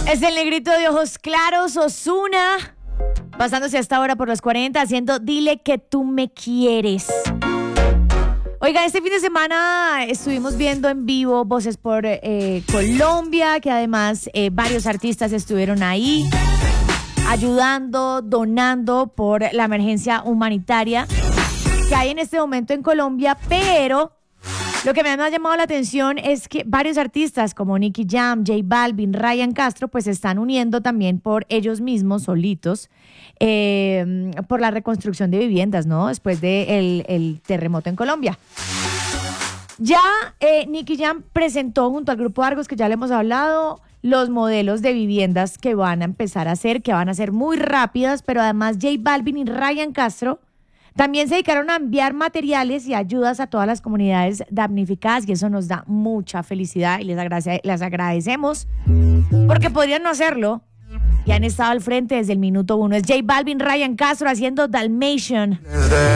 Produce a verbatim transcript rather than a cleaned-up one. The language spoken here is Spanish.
Es el negrito de ojos claros, Ozuna, pasándose hasta ahora por los cuarenta, haciendo Dile que tú me quieres. Oigan, este fin de semana estuvimos viendo en vivo Voces por eh, Colombia, que además eh, varios artistas estuvieron ahí ayudando, donando por la emergencia humanitaria que hay en este momento en Colombia, pero lo que me ha llamado la atención es que varios artistas como Nicky Jam, J Balvin, Ryan Castro, pues se están uniendo también por ellos mismos, solitos, eh, por la reconstrucción de viviendas, ¿no? Después del el terremoto en Colombia. Ya eh, Nicky Jam presentó junto al Grupo Argos, que ya le hemos hablado, los modelos de viviendas que van a empezar a hacer, que van a ser muy rápidas, pero además J Balvin y Ryan Castro también se dedicaron a enviar materiales y ayudas a todas las comunidades damnificadas, y eso nos da mucha felicidad y les, agradece, les agradecemos porque podrían no hacerlo y han estado al frente desde el minuto uno. Es J Balvin, Ryan Castro haciendo Dalmatian.